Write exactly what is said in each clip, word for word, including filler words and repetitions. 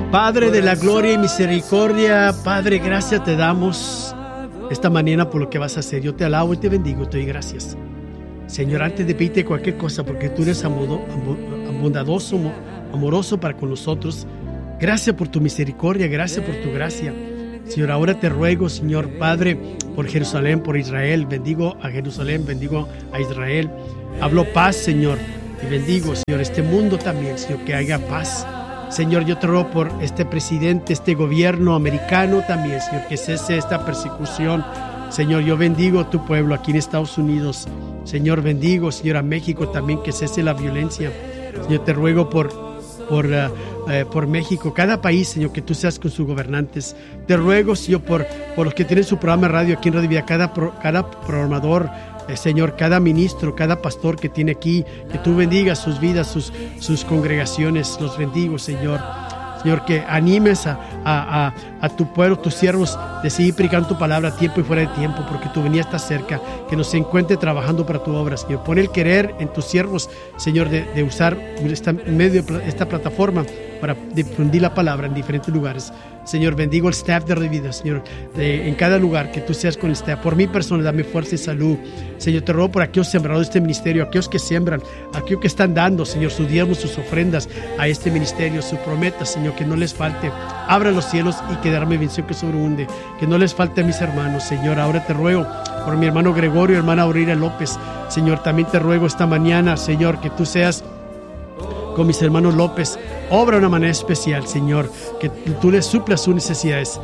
Padre de la gloria y misericordia, Padre, gracias te damos esta mañana por lo que vas a hacer. Yo te alabo y te bendigo, te doy gracias. Señor, antes de pedirte cualquier cosa, porque tú eres amodo, bondadoso, amoroso para con nosotros, gracias por tu misericordia, gracias por tu gracia. Señor, ahora te ruego, Señor Padre, por Jerusalén, por Israel. Bendigo a Jerusalén, bendigo a Israel. Hablo paz, Señor, y bendigo, Señor, este mundo también, Señor, que haya paz. Señor, yo te ruego por este presidente, este gobierno americano también, Señor, que cese esta persecución. Señor, yo bendigo a tu pueblo aquí en Estados Unidos. Señor, bendigo, Señor, a México también, que cese la violencia. Señor, te ruego por, por, uh, uh, por México, cada país, Señor, que tú seas con sus gobernantes. Te ruego, Señor, por, por los que tienen su programa de radio aquí en Radio Vida, cada, pro, cada programador, eh, Señor, cada ministro, cada pastor que tiene aquí, que tú bendigas sus vidas, sus, sus congregaciones. Los bendigo, Señor. Señor, que animes a, a, a, a tu pueblo, tus siervos, de seguir predicando tu palabra a tiempo y fuera de tiempo, porque tu venida está cerca, que nos encuentre trabajando para tu obra, Señor. Pon el querer en tus siervos, Señor, de, de usar esta, medio, esta plataforma para difundir la palabra en diferentes lugares. Señor, bendigo el staff de Radio Vida, Señor, de, en cada lugar, que tú seas con el staff. Por mi persona, dame fuerza y salud. Señor, te ruego por aquellos sembrados de este ministerio, aquellos que siembran, aquellos que están dando, Señor, sus diezmos, sus ofrendas a este ministerio, su prometa, Señor, que no les falte. Abra los cielos y que darme bendición que sobreabunde, que no les falte a mis hermanos, Señor. Ahora te ruego por mi hermano Gregorio, hermana Aurora López, Señor, también te ruego esta mañana, Señor, que tú seas con mis hermanos López. Obra de una manera especial, Señor, que tú les suplas sus necesidades.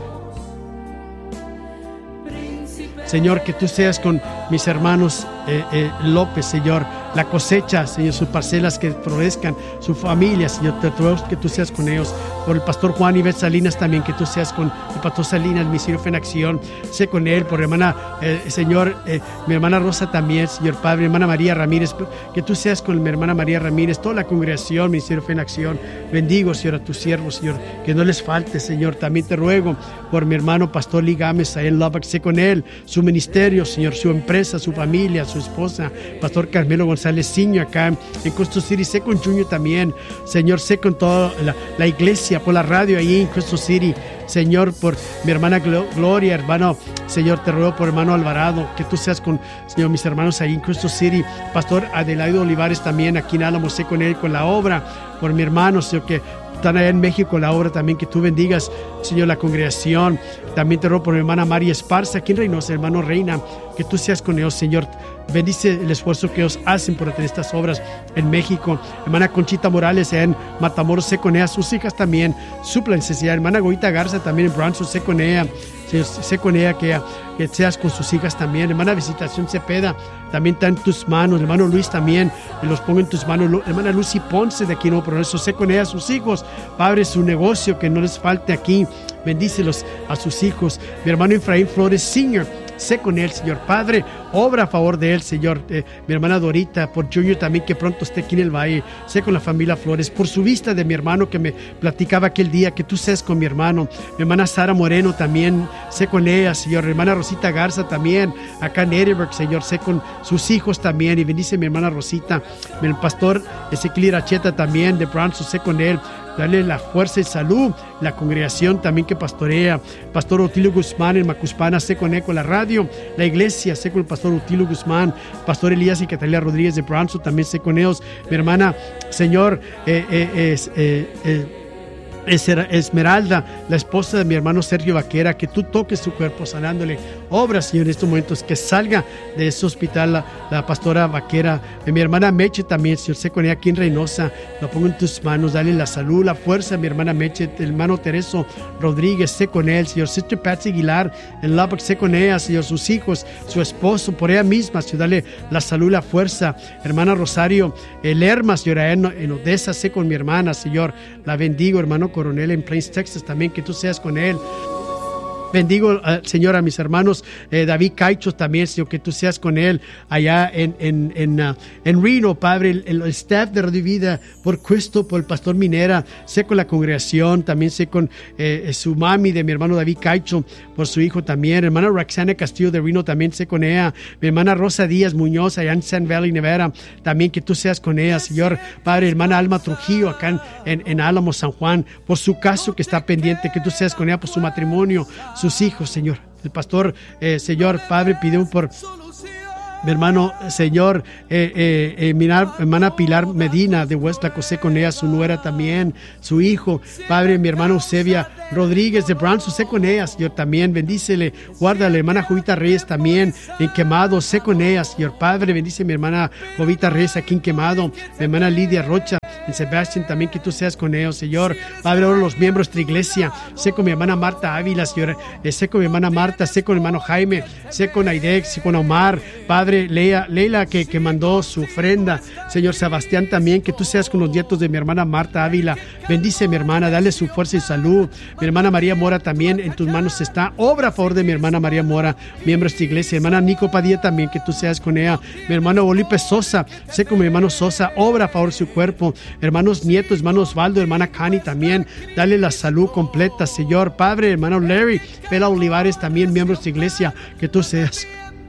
Señor, que tú seas con mis hermanos eh, eh, López, Señor, la cosecha, Señor, sus parcelas que florezcan, su familia, Señor, te ruego que tú seas con ellos. Por el pastor Juan Ibet Salinas también, que tú seas con el pastor Salinas, el ministerio Fe en Acción, sé con él. Por hermana, eh, Señor, eh, mi hermana Rosa también, Señor Padre, mi hermana María Ramírez, que tú seas con mi hermana María Ramírez, toda la congregación, ministerio Fe en Acción. Bendigo, Señor, a tus siervos, Señor, que no les falte, Señor. También te ruego por mi hermano pastor Lee Gámez, ahí en Lubbock, sé con él, su ministerio, Señor, su empresa, su familia, su esposa, pastor Carmelo González Ciño acá en Crystal City, sé con Junior también, Señor, sé con toda la, la iglesia, por la radio ahí en Crystal City, Señor, por mi hermana Gloria, hermano, Señor, te ruego por hermano Alvarado, que tú seas con, Señor, mis hermanos ahí en Crystal City, pastor Adelaido Olivares también aquí en Álamo, sé con él, con la obra, por mi hermano, Señor, que están allá en México, la obra también, que tú bendigas, Señor, la congregación. También te ruego por mi hermana María Esparza, aquí en Reynosa, hermano Reina, que tú seas con ellos, Señor. Bendice el esfuerzo que ellos hacen por tener estas obras en México. Hermana Conchita Morales, allá en Matamoros, sé con ella, sus hijas también, supla necesidad. Hermana Goita Garza también en Bronson, sé con ella, Señor, sé con ella que, que seas con sus hijas también. Hermana Visitación Cepeda, también está en tus manos. Hermano Luis también, los pongo en tus manos. Hermana Lucy Ponce de aquí, no, pero eso sé con ella, sus hijos, Padre, su negocio, que no les falte aquí. Bendícelos a sus hijos. Mi hermano Efraín Flores Senior, sé con él, Señor Padre, obra a favor de él, Señor. Eh, mi hermana Dorita, por Junior también, que pronto esté aquí en el valle, sé con la familia Flores, por su vista de mi hermano que me platicaba aquel día, que tú seas con mi hermano. Mi hermana Sara Moreno también, sé con ella, Señor. Hermana Rosita Garza también, acá en Edinburgh, Señor, sé con sus hijos también, y bendice mi hermana Rosita. El pastor Ezequiel Iracheta también, de Bronson, sé con él. Dale la fuerza y salud, la congregación también que pastorea, pastor Otilio Guzmán en Macuspana, sé con él, con la radio, la iglesia, sé con el pastor Otilio Guzmán, pastor Elías y Catalina Rodríguez de Bronson, también sé con ellos. Mi hermana, Señor, eh, eh, es, eh, eh, Esmeralda, la esposa de mi hermano Sergio Vaquera, que tú toques su cuerpo sanándole. Obra, Señor, en estos momentos, que salga de ese hospital la, la pastora Vaquera. De mi hermana Meche también, Señor, sé con ella aquí en Reynosa, lo pongo en tus manos, dale la salud, la fuerza a mi hermana Meche, el hermano Tereso Rodríguez, sé con él, Señor. Sister Patsy Aguilar en Lubbock, sé con ella, Señor, sus hijos, su esposo, por ella misma, Señor, dale la salud, la fuerza. Hermana Rosario el Lerma, Señor, en, en Odessa, sé con mi hermana, Señor, la bendigo. Hermano Coronel en Plains, Texas también, que tú seas con él. Bendigo, uh, Señor, a mis hermanos eh, David Caicho también, Señor, que tú seas con él allá en, en, en, uh, en Reno, Padre, el, el staff de Radio Vida, por Cristo, por el pastor Minera, sé con la congregación, también sé con eh, su mami de mi hermano David Caicho, por su hijo también, hermana Roxana Castillo de Reno, también sé con ella, mi hermana Rosa Díaz Muñoz, allá en San Valley, Nevada, también que tú seas con ella, Señor, Padre, hermana Alma Trujillo, acá en, en, en Álamo, San Juan, por su caso que está pendiente, que tú seas con ella, por su matrimonio, sus hijos, Señor. El pastor, eh, Señor, Padre, pidió por mi hermano, Señor, eh, eh, eh, mi hermana Pilar Medina de West La Cosé con ella, su nuera también, su hijo, Padre, mi hermana Eusebia Rodríguez de Branson, sé con ella, Señor, también, bendícele, guárdale, hermana Jovita Reyes también, en Quemado, sé con ella, Señor, Padre, bendice a mi hermana Jovita Reyes aquí en Quemado, mi hermana Lidia Rocha, en Sebastián también, que tú seas con ellos, Señor, Padre, ahora los miembros de la iglesia, sé con mi hermana Marta Ávila, Señor, eh, sé con mi hermana Marta, sé con mi hermano Jaime, sé con Aidex, sé con Omar, Padre, Leila, Leila que, que mandó su ofrenda, Señor Sebastián también, que tú seas con los nietos de mi hermana Marta Ávila, bendice a mi hermana, dale su fuerza y salud, mi hermana María Mora también, en tus manos está, obra a favor de mi hermana María Mora, miembro de esta iglesia, hermana Nico Padilla también, que tú seas con ella, mi hermano Olipe Sosa, sé con mi hermano Sosa, obra a favor de su cuerpo, hermanos nietos, hermano Osvaldo, hermana Cani también, dale la salud completa, Señor, Padre, hermano Larry, Pela Olivares también, miembros de iglesia, que tú seas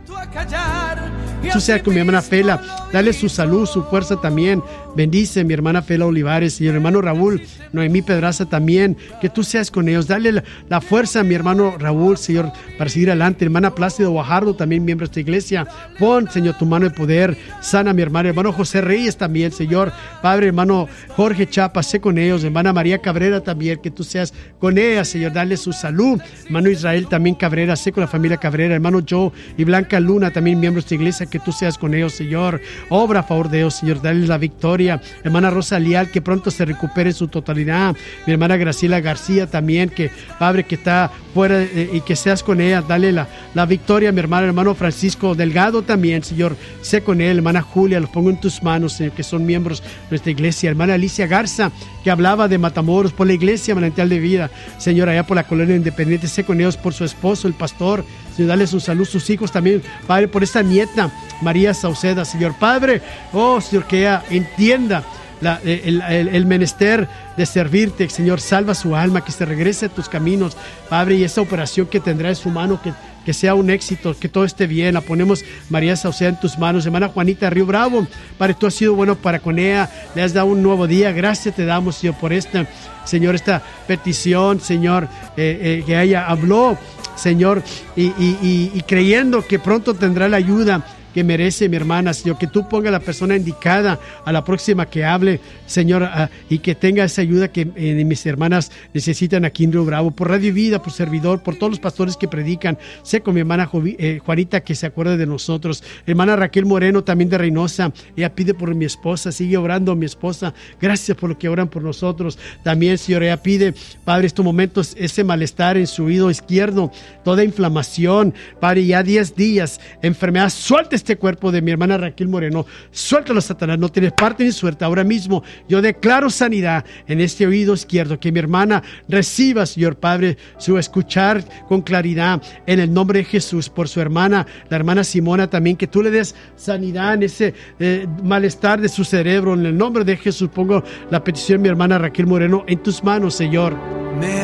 tú seas con mi hermana Fela, dale su salud, su fuerza también, bendice mi hermana Fela Olivares y mi hermano Raúl, Noemí Pedraza también, que tú seas con ellos, dale la, la fuerza a mi hermano Raúl, Señor, para seguir adelante, hermana Plácido Guajardo también, miembro de esta iglesia, pon, Señor, tu mano de poder, sana a mi hermano, hermano José Reyes también, Señor, Padre, hermano Jorge Chapa, sé con ellos, hermana María Cabrera también, que tú seas con ella, Señor, dale su salud, hermano Israel también Cabrera, sé con la familia Cabrera, hermano Joe y Blanca Luna también, miembros de esta iglesia, que tú seas con ellos, Señor, obra a favor de ellos, Señor, dale la victoria, hermana Rosa Lial, que pronto se recupere en su totalidad, mi hermana Graciela García también, que Padre, que está fuera eh, y que seas con ella, dale la, la victoria, mi hermano, hermano Francisco Delgado también, Señor, sé con él, hermana Julia, los pongo en tus manos, Señor, que son miembros de nuestra iglesia, hermana Alicia Garza, que hablaba de Matamoros, por la iglesia Manantial de Vida, Señor, allá por la colonia Independiente, sé con ellos por su esposo, el pastor, Señor, dale su salud, sus hijos también, Padre, por esta nieta, María Sauceda, Señor, Padre, oh, Señor, que ella entienda La, el, el, el menester de servirte, Señor, salva su alma, que se regrese a tus caminos, Padre, y esa operación que tendrá en su mano, que, que sea un éxito, que todo esté bien, la ponemos, María Sauceda, en tus manos, hermana Juanita Río Bravo, Padre, tú has sido bueno para con ella, le has dado un nuevo día, gracias te damos, Señor, por esta, Señor, esta petición, Señor, eh, eh, que ella habló, Señor, y, y, y, y creyendo que pronto tendrá la ayuda que merece mi hermana, Señor, que tú pongas la persona indicada a la próxima que hable, Señor, uh, y que tenga esa ayuda que eh, mis hermanas necesitan aquí en Río Bravo, por Radio Vida, por servidor, por todos los pastores que predican, sé con mi hermana Jovi, eh, Juanita, que se acuerde de nosotros, hermana Raquel Moreno, también de Reynosa, ella pide por mi esposa, sigue orando mi esposa, gracias por lo que oran por nosotros, también, Señor, ella pide, Padre, estos momentos, ese malestar en su oído izquierdo, toda inflamación, Padre, ya diez días, enfermedad, suelta este cuerpo de mi hermana Raquel Moreno, suéltalo, Satanás, no tienes parte ni suerte. Ahora mismo yo declaro sanidad en este oído izquierdo, que mi hermana reciba, Señor Padre, su escuchar con claridad en el nombre de Jesús, por su hermana, la hermana Simona también, que tú le des sanidad en ese eh, malestar de su cerebro, en el nombre de Jesús pongo la petición de mi hermana Raquel Moreno en tus manos, Señor.